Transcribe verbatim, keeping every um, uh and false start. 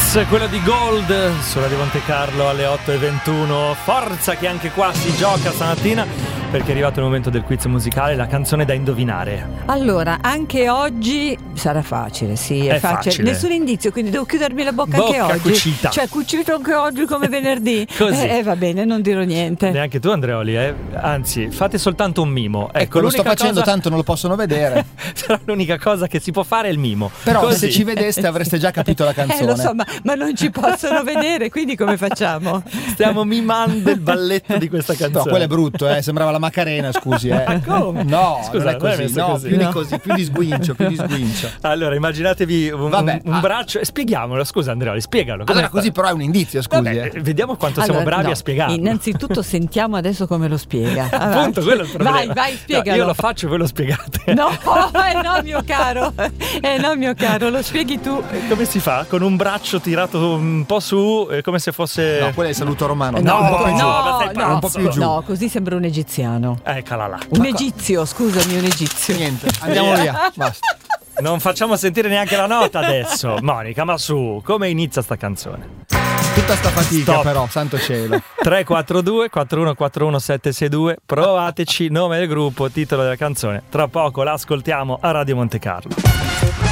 Quiz, quello di Gold, sulla di Monte Carlo alle otto e ventuno. Forza che anche qua si gioca stamattina, perché è arrivato il momento del quiz musicale, la canzone da indovinare. Allora, anche oggi sarà facile, sì, è, È facile. facile. Nessun indizio, quindi devo chiudermi la bocca, Bocca anche oggi. cucita. Cioè, cucito anche oggi come venerdì. Così. Eh, eh, va bene, non dirò niente. Neanche tu, Andreoli, eh? Anzi, fate soltanto un mimo. Ecco, Ecco, lo sto l'unica facendo, cosa... tanto non lo possono vedere. Sarà l'unica cosa che si può fare è il mimo. Però Così. se ci vedeste avreste già capito la canzone. Eh, lo so, ma, ma non ci possono vedere, quindi come facciamo? Stiamo mimando il balletto di questa canzone. No, quello è brutto, eh. Sembrava la Macarena, scusi, eh. Come? No, Scusa, non è non è così. messo No, così. più No. di così, più di sguincio, più di sguincio. Allora, immaginatevi un, Vabbè, un, un ah. braccio. Spieghiamolo, scusa, Andreoli, spiegalo. Come Allora, così però è un indizio, scusi, Vabbè, eh. vediamo quanto siamo Allora, bravi no, a spiegarlo. Innanzitutto sentiamo adesso come lo spiega. Appunto, quello è il problema. Vai, vai, spiegalo. No, io lo faccio e voi lo spiegate. No, eh no, mio caro. Eh no, mio caro, lo spieghi tu. Come si fa? Con un braccio tirato un po' su, eh, come se fosse. No, quello è il saluto romano. No, un po' più giù. no, ma sei no, un po' più giù. no, così sembra un egiziano. Eccola là. Un egizio, scusami, un egizio. Niente, andiamo via. Basta. Non facciamo sentire neanche la nota adesso. Monica, ma su, come inizia sta canzone? Tutta sta fatica, Stop. però, santo cielo. tre quattro due quattro uno quattro uno sette sei due. Provateci, nome del gruppo, titolo della canzone. Tra poco la ascoltiamo a Radio Monte Carlo.